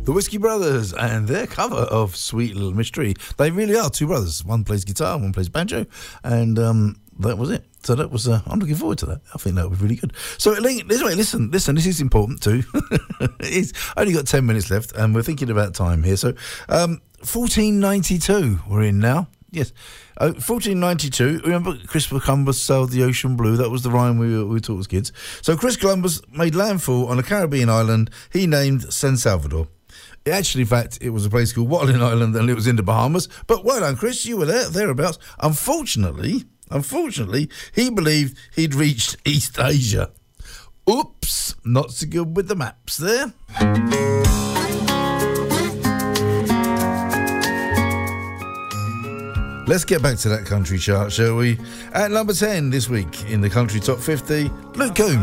The Whiskey Brothers and their cover of Sweet Little Mystery. They really are two brothers. One plays guitar, one plays banjo, and that was it. So that was, I'm looking forward to that. I think that was really good. So listen, this is important too. It's only got 10 minutes left, and we're thinking about time here. So 1492 we're in now. Yes, 1492. Remember, Christopher Columbus sailed the ocean blue. That was the rhyme we taught as kids. So Chris Columbus made landfall on a Caribbean island he named San Salvador. Actually, in fact, it was a place called Watling Island, and it was in the Bahamas. But well done, Chris, you were thereabouts. Unfortunately, he believed he'd reached East Asia. Oops, not so good with the maps there. Let's get back to that country chart, shall we? At number 10 this week in the country top 50, Luke Combs.